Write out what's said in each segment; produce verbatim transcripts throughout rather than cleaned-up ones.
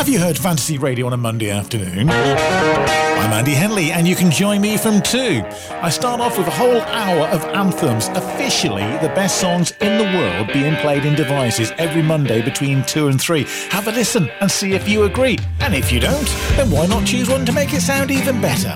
Have you heard Fantasy Radio on a Monday afternoon? I'm Andy Henley, and you can join me from two. I start off with a whole hour of anthems, officially the best songs in the world being played in devices every Monday between two and three. Have a listen and see if you agree. And if you don't, then why not choose one to make it sound even better?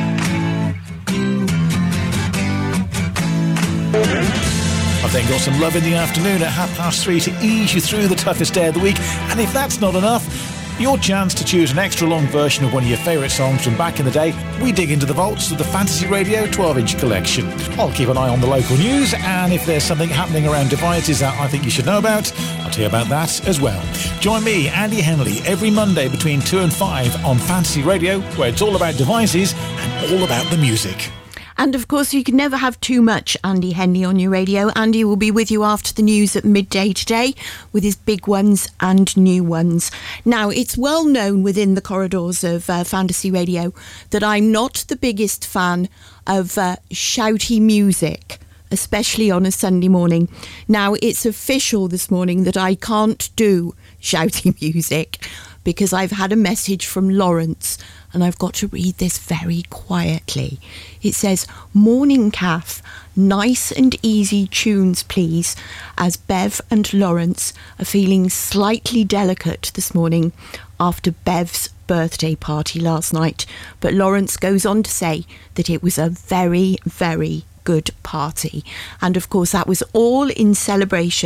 I've then got some Love in the Afternoon at half past three to ease you through the toughest day of the week. And if that's not enough, your chance to choose an extra long version of one of your favourite songs from back in the day. We dig into the vaults of the Fantasy Radio twelve inch collection. I'll keep an eye on the local news, and if there's something happening around devices that I think you should know about, I'll tell you about that as well. Join me, Andy Henley, every Monday between two and five on Fantasy Radio, where it's all about devices and all about the music. And of course, you can never have too much Andy Henley on your radio. Andy will be with you after the news at midday today with his big ones and new ones. Now, it's well known within the corridors of uh, Fantasy Radio that I'm not the biggest fan of uh, shouty music, especially on a Sunday morning. Now, it's official this morning that I can't do shouty music because I've had a message from Lawrence, and I've got to read this very quietly. It says, "Morning, Kath. Nice and easy tunes, please, as Bev and Lawrence are feeling slightly delicate this morning after Bev's birthday party last night." But Lawrence goes on to say that it was a very, very good party. And of course, that was all in celebration